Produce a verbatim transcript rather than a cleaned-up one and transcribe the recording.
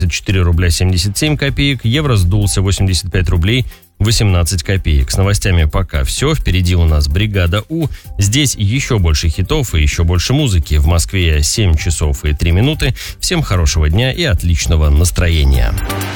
четыре рубля семьдесят семь копеек, евро сдулся восемьдесят пять рублей восемнадцать копеек. С новостями пока все. Впереди у нас «Бригада У». Здесь еще больше хитов и еще больше музыки. В Москве семь часов и три минуты. Всем хорошего дня и отличного настроения.